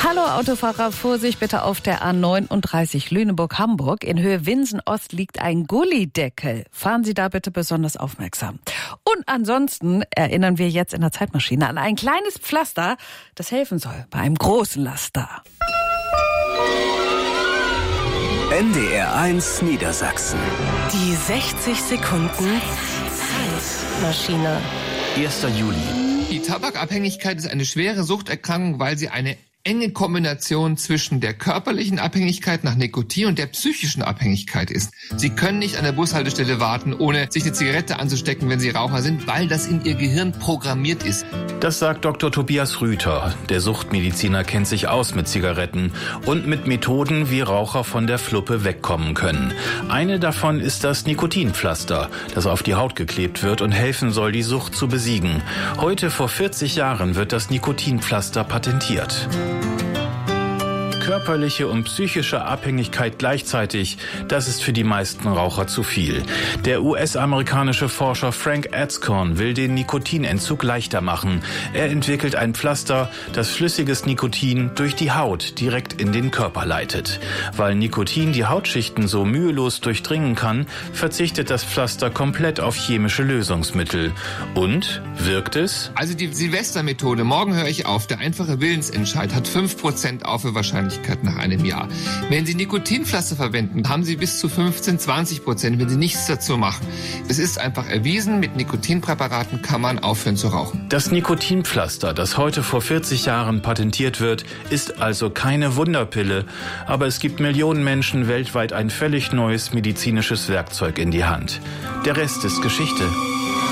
Hallo Autofahrer, Vorsicht bitte auf der A39 Lüneburg-Hamburg. In Höhe Winsen-Ost liegt ein Gullideckel. Fahren Sie da bitte besonders aufmerksam. Und ansonsten erinnern wir jetzt in der Zeitmaschine an ein kleines Pflaster, das helfen soll bei einem großen Laster. NDR1 Niedersachsen. Die 60 Sekunden Zeitmaschine. 1. Juli. Die Tabakabhängigkeit ist eine schwere Suchterkrankung, weil sie eine enge Kombination zwischen der körperlichen Abhängigkeit nach Nikotin und der psychischen Abhängigkeit ist. Sie können nicht an der Bushaltestelle warten, ohne sich eine Zigarette anzustecken, wenn Sie Raucher sind, weil das in Ihr Gehirn programmiert ist. Das sagt Dr. Tobias Rüther. Der Suchtmediziner kennt sich aus mit Zigaretten und mit Methoden, wie Raucher von der Fluppe wegkommen können. Eine davon ist das Nikotinpflaster, das auf die Haut geklebt wird und helfen soll, die Sucht zu besiegen. Heute vor 40 Jahren wird das Nikotinpflaster patentiert. Körperliche und psychische Abhängigkeit gleichzeitig, das ist für die meisten Raucher zu viel. Der US-amerikanische Forscher Frank Adscorn will den Nikotinentzug leichter machen. Er entwickelt ein Pflaster, das flüssiges Nikotin durch die Haut direkt in den Körper leitet. Weil Nikotin die Hautschichten so mühelos durchdringen kann, verzichtet das Pflaster komplett auf chemische Lösungsmittel. Und wirkt es? Also die Silvestermethode, morgen höre ich auf, der einfache Willensentscheid hat 5% Aufhörwahrscheinlichkeit nach einem Jahr. Wenn Sie Nikotinpflaster verwenden, haben Sie bis zu 15-20%, wenn Sie nichts dazu machen. Es ist einfach erwiesen, mit Nikotinpräparaten kann man aufhören zu rauchen. Das Nikotinpflaster, das heute vor 40 Jahren patentiert wird, ist also keine Wunderpille, aber es gibt Millionen Menschen weltweit ein völlig neues medizinisches Werkzeug in die Hand. Der Rest ist Geschichte.